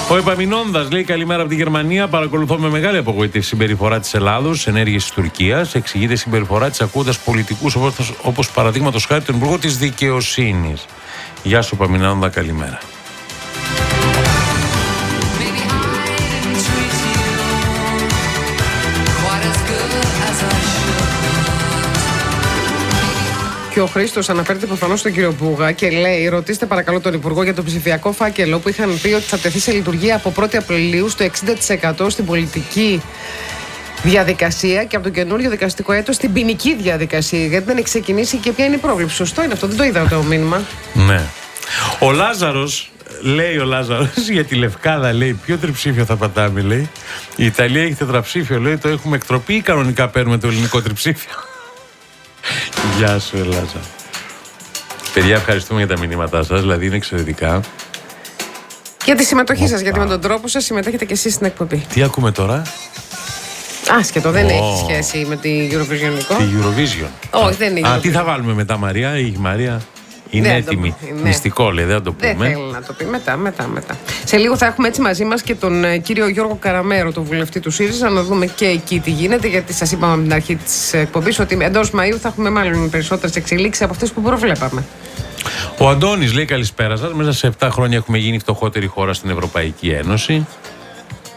Ο Επαμεινώντας λέει καλημέρα από τη Γερμανία. Παρακολουθώ με μεγάλη απογοήτευση συμπεριφορά της Ελλάδος, ενέργειες της Τουρκίας. Εξηγείται συμπεριφορά της ακούγοντας πολιτικούς όπως παραδείγματος χάρη τον Υπουργό της Δικαιοσύνης. Γεια σου, Επαμεινώντα, καλημέρα. Και ο Χρήστος αναφέρεται προφανώς στον κύριο Μπούγα και λέει: ρωτήστε παρακαλώ τον Υπουργό για το ψηφιακό φάκελο που είχαν πει ότι θα τεθεί σε λειτουργία από 1η Απριλίου στο 60% στην πολιτική διαδικασία και από το καινούριο δικαστικό έτος στην ποινική διαδικασία. Γιατί δεν έχει ξεκινήσει και ποια είναι η πρόβλεψη. Σωστό είναι αυτό, δεν το είδα το μήνυμα. Ναι. Ο Λάζαρος, λέει ο Λάζαρος, για τη Λευκάδα λέει: ποιο τριψήφιο θα πατάμε, λέει. Η Ιταλία έχει τετραψήφιο, λέει. Το έχουμε εκτροπή ή κανονικά παίρνουμε το ελληνικό τριψήφιο. Γεια σου, Λάζα. Παιδιά, ευχαριστούμε για τα μηνύματά σας, δηλαδή είναι εξαιρετικά. Για τη συμμετοχή σας, γιατί με τον τρόπο σας συμμετέχετε και εσείς στην εκπομπή. Τι ακούμε τώρα? Άσχετο, δεν έχει σχέση με τη Eurovision. Τη Eurovision. Όχι, δεν είναι. Τι θα βάλουμε μετά, Μαρία? Η Μαρία είναι έτοιμη. Μυστικό, λέει, δεν θα το πούμε. Δεν θέλει να το πει. Μετά. Σε λίγο θα έχουμε έτσι μαζί μας και τον κύριο Γιώργο Καραμέρο, τον βουλευτή του ΣΥΡΙΖΑ, να δούμε και εκεί τι γίνεται. Γιατί σας είπαμε από την αρχή της εκπομπής ότι εντός Μαΐου θα έχουμε μάλλον περισσότερες εξελίξεις από αυτές που προβλέπαμε. Ο Αντώνης λέει καλησπέρα σας. Μέσα σε 7 χρόνια έχουμε γίνει η φτωχότερη χώρα στην Ευρωπαϊκή Ένωση.